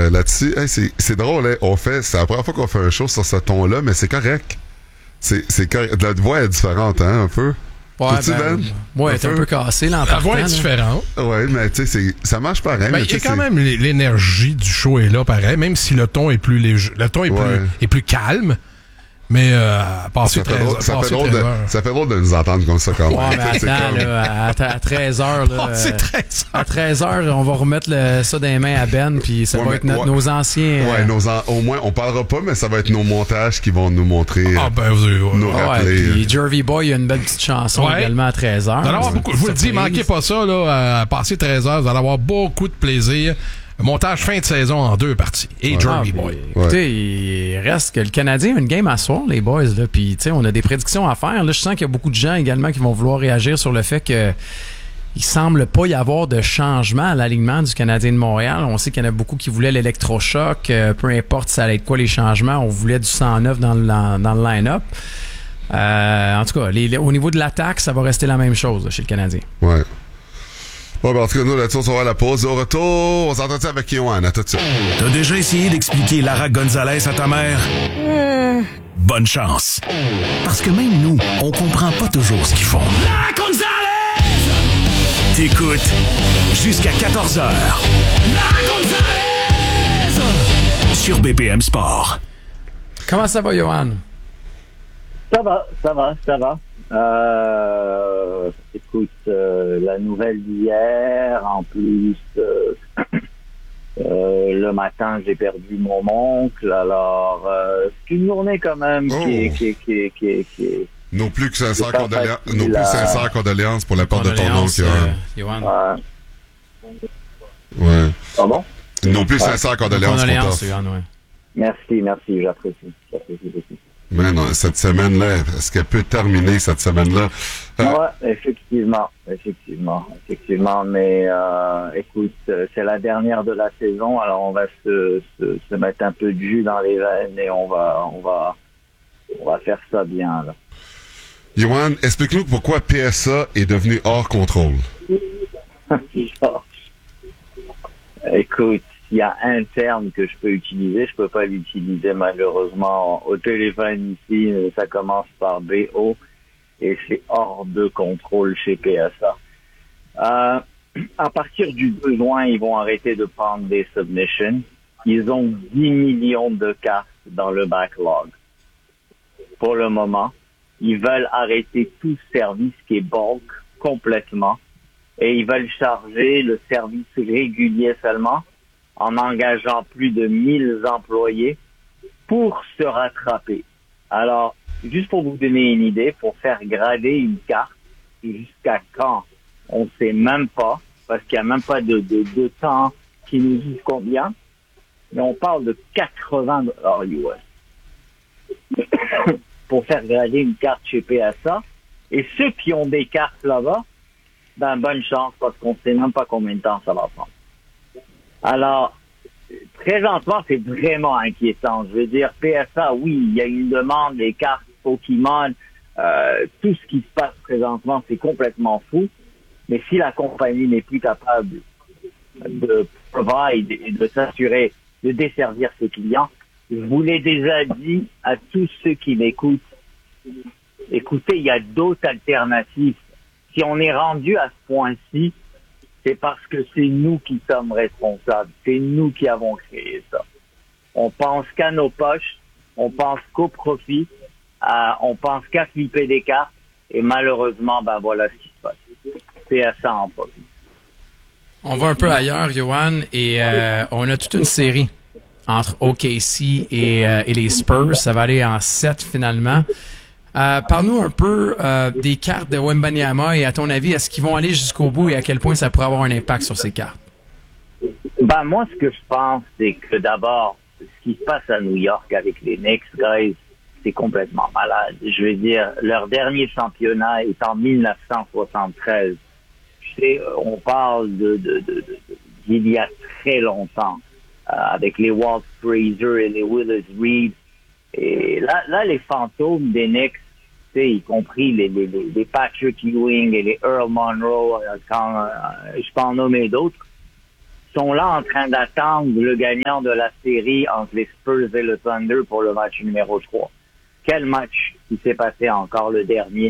là-dessus. Hey, c'est drôle, hein? C'est la première fois qu'on fait un show sur ce ton-là, mais c'est correct. C'est correct. La voix est différente, hein, un peu. Ouais, moi, elle est un peu cassée, là, en La voix est partant, là. différente. Ouais, mais tu sais, ça marche pareil. Ben, il y a quand même l'énergie du show est là, pareil, même si le ton est plus léger. Le ton est plus calme. Mais passer 13 heures. Ça fait drôle de nous entendre comme ça quand même. Ouais, mais attends, là, à 13 heures, là, à 13 heures, on va remettre ça dans les mains à Ben, puis ça va être nos anciens. Au moins, on parlera pas, mais ça va être nos montages qui vont nous montrer. Nous rappeler. Puis Jervy Boy, il y a une belle petite chanson également à 13 heures. Je vous le dis, manquez pas ça, là, à passer 13 heures, vous allez avoir beaucoup de plaisir. Montage fin de saison en 2 parties. Et Jervy Boy. Écoutez, il reste que le Canadien a une game à soir, les boys. Là, puis, on a des prédictions à faire. Là, je sens qu'il y a beaucoup de gens également qui vont vouloir réagir sur le fait que il semble pas y avoir de changement à l'alignement du Canadien de Montréal. On sait qu'il y en a beaucoup qui voulaient l'électrochoc. Peu importe ça allait être quoi les changements, on voulait du 109 dans le line-up. En tout cas, au niveau de l'attaque, ça va rester la même chose là, chez le Canadien. Ouais. Bon, ben, en tout cas, nous, là-dessus, on va à la pause. Au retour, on s'entend avec Yohan. À tout de suite. T'as déjà essayé d'expliquer Lara Gonzalez à ta mère? Bonne chance. Parce que même nous, on comprend pas toujours ce qu'ils font. Lara Gonzalez! T'écoutes jusqu'à 14h. Lara Gonzalez! Sur BPM Sport. Comment ça va, Yohan? Ça va. Écoute, la nouvelle d'hier, en plus, le matin, j'ai perdu mon oncle, alors c'est une journée quand même qui est... Nos plus sincères condoléances pour la perte de ton oncle, Yohan. Ouais. Pardon? Nos plus sincères condoléances pour toi. Ouais. Merci, j'apprécie beaucoup. Mais non, cette semaine-là, est-ce qu'elle peut terminer cette semaine-là? Ouais, effectivement, mais écoute, c'est la dernière de la saison, alors on va se mettre un peu de jus dans les veines et on va faire ça bien, là. Yohan, explique-nous pourquoi PSA est devenu hors contrôle. Écoute, il y a un terme que je peux utiliser, je peux pas l'utiliser malheureusement au téléphone ici, ça commence par BO et c'est hors de contrôle chez PSA. À partir du besoin, ils vont arrêter de prendre des submissions. Ils ont 10 millions de cartes dans le backlog. Pour le moment, ils veulent arrêter tout service qui est bulk complètement et ils veulent charger le service régulier seulement en engageant plus de 1000 employés pour se rattraper. Alors, juste pour vous donner une idée, pour faire grader une carte, jusqu'à quand, on ne sait même pas, parce qu'il n'y a même pas de temps qui nous dit combien, mais on parle de 80 $ US pour faire grader une carte chez PSA. Et ceux qui ont des cartes là-bas, ben bonne chance, parce qu'on ne sait même pas combien de temps ça va prendre. Alors, présentement, c'est vraiment inquiétant. Je veux dire, PSA, oui, il y a une demande, les cartes Pokémon, tout ce qui se passe présentement, c'est complètement fou. Mais si la compagnie n'est plus capable de provide et de s'assurer de desservir ses clients, je vous l'ai déjà dit à tous ceux qui m'écoutent, écoutez, il y a d'autres alternatives. Si on est rendu à ce point-ci, c'est parce que c'est nous qui sommes responsables. C'est nous qui avons créé ça. On pense qu'à nos poches, on pense qu'au profit, on pense qu'à flipper des cartes, et malheureusement, ben voilà ce qui se passe. PSA en profit. On va un peu ailleurs, Yohan, et on a toute une série entre OKC et les Spurs. Ça va aller en 7 finalement. Parle-nous un peu des cartes de Wembanyama et à ton avis, est-ce qu'ils vont aller jusqu'au bout et à quel point ça pourrait avoir un impact sur ces cartes? Ben moi, ce que je pense, c'est que d'abord, ce qui se passe à New York avec les Knicks, guys, c'est complètement malade. Je veux dire, leur dernier championnat est en 1973. Tu sais, on parle d'il y a très longtemps, avec les Walt Frazier et les Willis Reed. Et là, les fantômes des Knicks, tu sais, y compris les Patrick Ewing et les Earl Monroe, je peux en nommer d'autres, sont là en train d'attendre le gagnant de la série entre les Spurs et le Thunder pour le match numéro 3. Quel match qui s'est passé encore le dernier?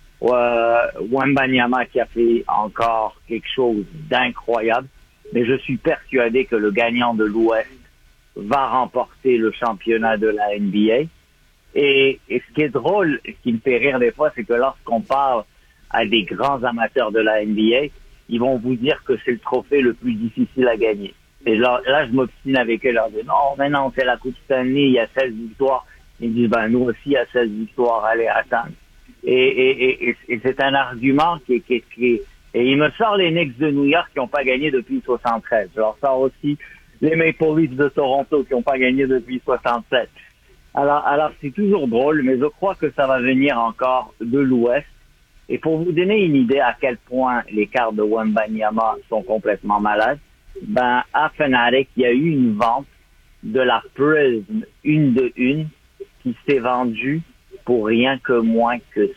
Wembanyama qui a fait encore quelque chose d'incroyable, mais je suis persuadé que le gagnant de l'Ouest va remporter le championnat de la NBA. Et ce qui est drôle, ce qui me fait rire des fois, c'est que lorsqu'on parle à des grands amateurs de la NBA, ils vont vous dire que c'est le trophée le plus difficile à gagner. Et là je m'obstine avec eux, leur dis non, mais non, c'est la Coupe Stanley, il y a 16 victoires. Ils disent, nous aussi, il y a 16 victoires, allez, attendre. Et c'est un argument qui est, et il me sort les Knicks de New York qui n'ont pas gagné depuis 73. Je leur sors aussi les Maple Leafs de Toronto qui n'ont pas gagné depuis 67. Alors c'est toujours drôle, mais je crois que ça va venir encore de l'Ouest. Et pour vous donner une idée à quel point les cartes de Wembanyama sont complètement malades, à Fnatic, il y a eu une vente de la Prism 1-1 qui s'est vendue pour rien que moins que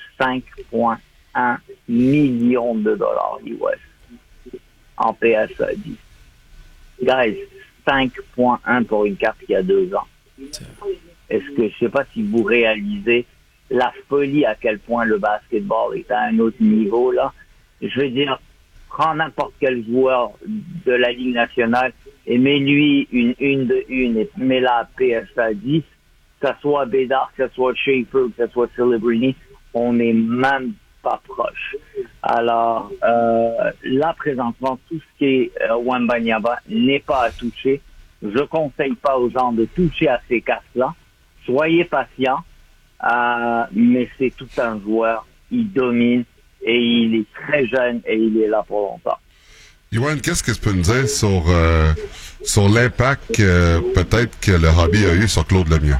5,1 millions de dollars US en PSA 10. Guys, 5,1 pour une carte qui a 2 ans. Est-ce que, je sais pas si vous réalisez la folie à quel point le basketball est à un autre niveau, là. Je veux dire, prends n'importe quel joueur de la Ligue nationale et mets-lui une 1-1 et mets-la à PSA 10, que ce soit Bédard, que ce soit Schaefer, que ce soit Celebrini, on n'est même pas proche. Alors, là, présentement, tout ce qui est Wembanyama n'est pas à toucher. Je conseille pas aux gens de toucher à ces cartes-là. Soyez patients, mais c'est tout un joueur. Il domine et il est très jeune et il est là pour longtemps. Yoann, qu'est-ce que tu peux nous dire sur l'impact peut-être que le hobby a eu sur Claude Lemieux?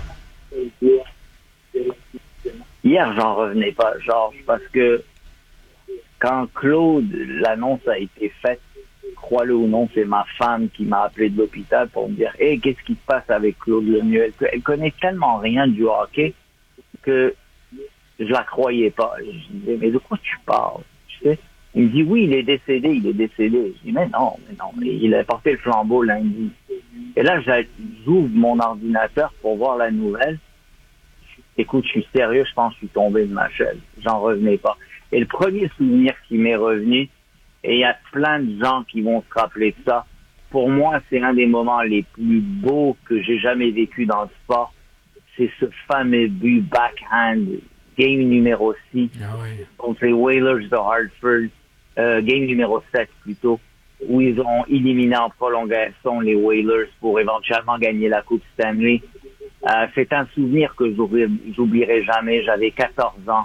Hier, j'en revenais pas, Georges, parce que quand Claude, l'annonce a été faite, crois-le ou non, c'est ma femme qui m'a appelé de l'hôpital pour me dire « Hey, qu'est-ce qui se passe avec Claude Lemieux? » Elle connaît tellement rien du hockey que je la croyais pas. Je disais « Mais de quoi tu parles? » Tu sais? Il me dit « Oui, il est décédé. » Je dis « Mais non, il a porté le flambeau lundi. » Et là, j'ouvre mon ordinateur pour voir la nouvelle. Écoute, je suis sérieux, je pense que je suis tombé de ma chaise. J'en revenais pas. Et le premier souvenir qui m'est revenu, et il y a plein de gens qui vont se rappeler de ça, pour moi, c'est un des moments les plus beaux que j'ai jamais vécu dans le sport. C'est ce fameux but backhand, game numéro 6, contre les Whalers de Hartford, game numéro 7 plutôt, où ils ont éliminé en prolongation les Whalers pour éventuellement gagner la Coupe Stanley. C'est un souvenir que j'oublierai jamais. J'avais 14 ans.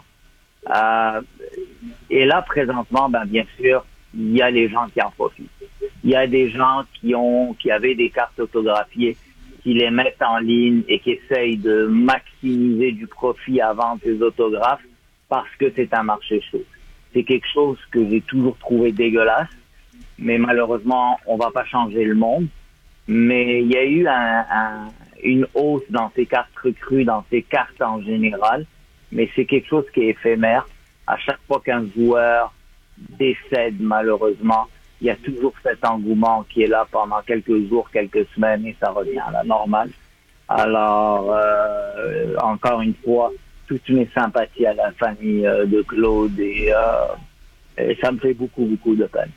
Et là, présentement, bien sûr, il y a les gens qui en profitent. Il y a des gens qui avaient des cartes autographiées, qui les mettent en ligne et qui essayent de maximiser du profit à vendre ces autographes parce que c'est un marché chaud. C'est quelque chose que j'ai toujours trouvé dégueulasse, mais malheureusement, on va pas changer le monde. Mais il y a eu une hausse dans ces cartes recrues, dans ces cartes en général, mais c'est quelque chose qui est éphémère. À chaque fois qu'un joueur décède, malheureusement, il y a toujours cet engouement qui est là pendant quelques jours, quelques semaines, et ça revient à la normale. Alors, encore une fois, toutes mes sympathies à la famille de Claude, et ça me fait beaucoup, beaucoup de peine.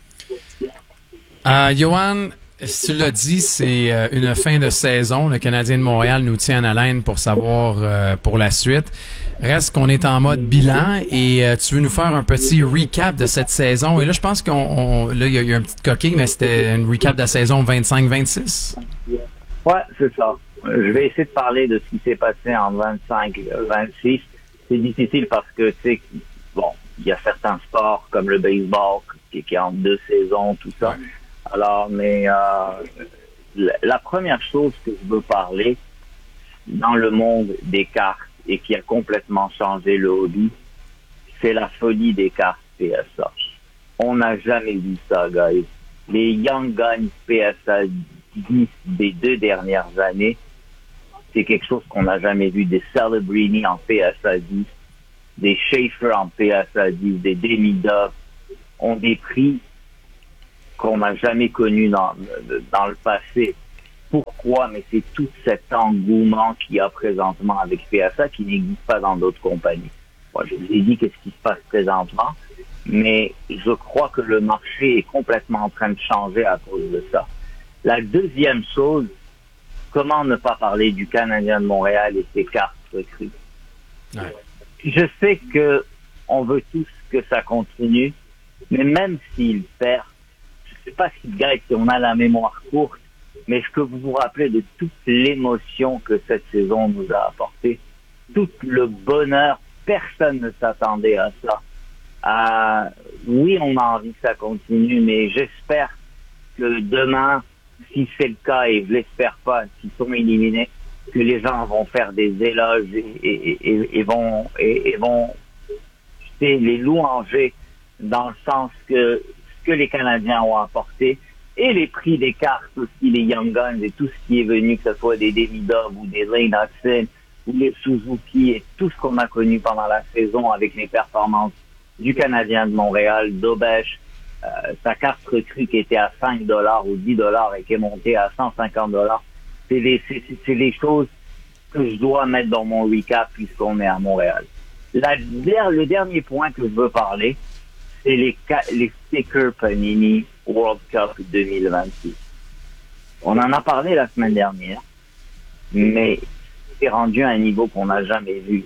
Yoann, tu l'as dit, c'est une fin de saison. Le Canadien de Montréal nous tient en haleine pour savoir pour la suite. Reste qu'on est en mode bilan et tu veux nous faire un petit recap de cette saison. Et là, je pense là, il y a eu un petit coquille, mais c'était une recap de la saison 25-26. Ouais, c'est ça. Je vais essayer de parler de ce qui s'est passé en 25-26. C'est difficile parce que, tu sais, bon, il y a certains sports comme le baseball qui est en 2 saisons, tout ça. Ouais. Alors, mais la première chose que je veux parler dans le monde des cartes et qui a complètement changé le hobby, c'est la folie des cartes PSA. On n'a jamais vu ça, guys. Les Young Guns PSA 10 des 2 dernières années, c'est quelque chose qu'on n'a jamais vu. Des Celebrini en PSA 10, des Schaefer en PSA 10, des Demidov ont des prix qu'on n'a jamais connu dans le passé. Pourquoi? Mais c'est tout cet engouement qu'il y a présentement avec PSA qui n'existe pas dans d'autres compagnies. Moi, je vous ai dit qu'est-ce qui se passe présentement, mais je crois que le marché est complètement en train de changer à cause de ça. La deuxième chose, comment ne pas parler du Canadien de Montréal et ses cartes recrues? Ouais. Je sais que on veut tous que ça continue, mais même s'il perd, je sais pas si Guy, si on a la mémoire courte, mais est-ce que vous vous rappelez de toute l'émotion que cette saison nous a apporté? Tout le bonheur, personne ne s'attendait à ça. Oui, on a envie que ça continue, mais j'espère que demain, si c'est le cas, et je l'espère pas, s'ils sont éliminés, que les gens vont faire des éloges et vont les louanger dans le sens que ce que les Canadiens ont apporté et les prix des cartes aussi, les Young Guns et tout ce qui est venu, que ce soit des Davidoff ou des Lane Hudson ou les Suzuki et tout ce qu'on a connu pendant la saison avec les performances du Canadien de Montréal, d'Aubèche, sa carte recrue qui était à 5$ ou 10$ et qui est montée à 150$. C'est les choses que je dois mettre dans mon recap puisqu'on est à Montréal. Le dernier point que je veux parler, c'est les stickers Panini World Cup 2026. On en a parlé la semaine dernière, mais c'est rendu à un niveau qu'on n'a jamais vu.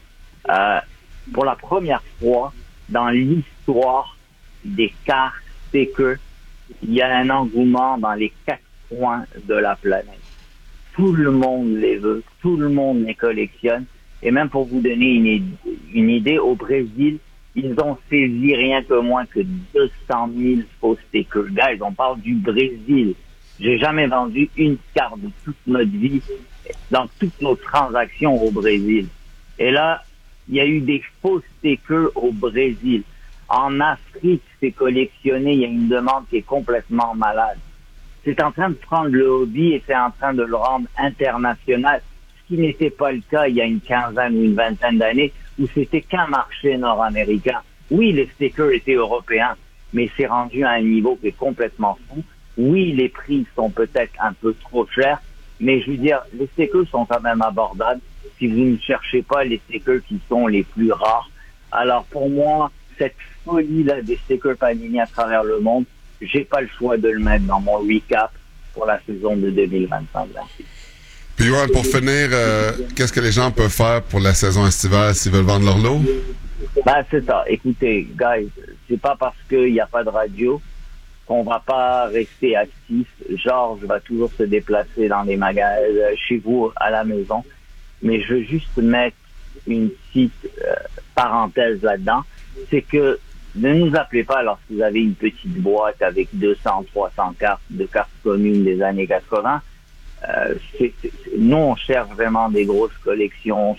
Pour la première fois dans l'histoire des cartes stickers, il y a un engouement dans les 4 coins de la planète. Tout le monde les veut, tout le monde les collectionne. Et même pour vous donner une idée, au Brésil, ils ont saisi rien que moins que 200 000 faux stickers. Guys, on parle du Brésil. J'ai jamais vendu une carte de toute notre vie dans toutes nos transactions au Brésil. Et là, il y a eu des faux stickers au Brésil. En Afrique, c'est collectionné. Il y a une demande qui est complètement malade. C'est en train de prendre le hobby et c'est en train de le rendre international. Ce qui n'était pas le cas il y a une quinzaine ou une vingtaine d'années où c'était qu'un marché nord-américain. Oui, les stickers étaient européens, mais c'est rendu à un niveau qui est complètement fou. Oui, les prix sont peut-être un peu trop chers, mais je veux dire, les stickers sont quand même abordables si vous ne cherchez pas les stickers qui sont les plus rares. Alors pour moi, cette folie-là des stickers Panini à travers le monde, j'ai pas le choix de le mettre dans mon recap pour la saison de 2025. Puis Yoann, pour finir, qu'est-ce que les gens peuvent faire pour la saison estivale s'ils veulent vendre leur lot? Ben, c'est ça. Écoutez, guys, c'est pas parce qu'il n'y a pas de radio qu'on va pas rester actif. Georges va toujours se déplacer dans les magasins, chez vous, à la maison. Mais je veux juste mettre une petite parenthèse là-dedans. C'est que ne nous appelez pas lorsque vous avez une petite boîte avec 200, 300 cartes de cartes communes des années 80. Nous, on cherche vraiment des grosses collections.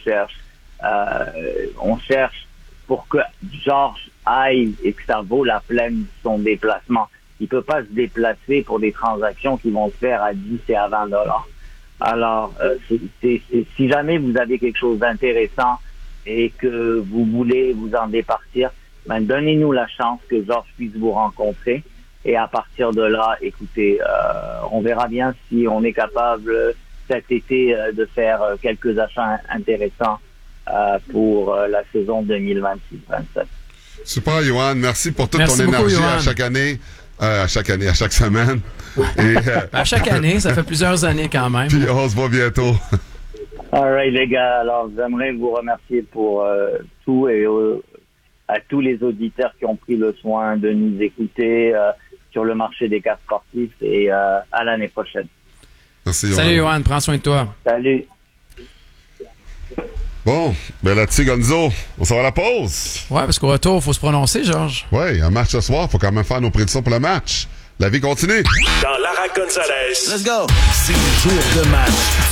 On cherche pour que Georges aille et que ça vaut la peine de son déplacement. Il peut pas se déplacer pour des transactions qui vont se faire à 10 et à 20$. Alors, si jamais vous avez quelque chose d'intéressant et que vous voulez vous en départir, ben donnez-nous la chance que Georges puisse vous rencontrer. Et à partir de là, écoutez, on verra bien si on est capable cet été de faire quelques achats intéressants pour la saison 2026-27. Super, Yoann. Merci pour toute ton énergie à chaque année. À chaque semaine. Et, à chaque année, ça fait plusieurs années quand même. Puis on se voit bientôt. All right, les gars. Alors, j'aimerais vous remercier pour tout et à tous les auditeurs qui ont pris le soin de nous écouter sur le marché des cartes sportives et à l'année prochaine. Merci, Yoann. Salut, Yoann. Prends soin de toi. Salut. Bon, ben là-dessus, Gonzo, on s'en va à la pause. Ouais, parce qu'au retour, il faut se prononcer, Georges. Ouais, un match ce soir, faut quand même faire nos prédictions pour le match. La vie continue. Dans Lara Gonzalez. Let's go. C'est le jour de match.